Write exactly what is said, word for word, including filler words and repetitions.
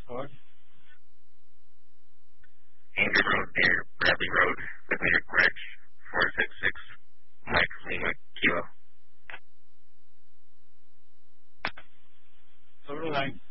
Code. Andrew Road near Bradley Road, Midmeter Bridge, four six six, Mike Lima Kilo. Total line.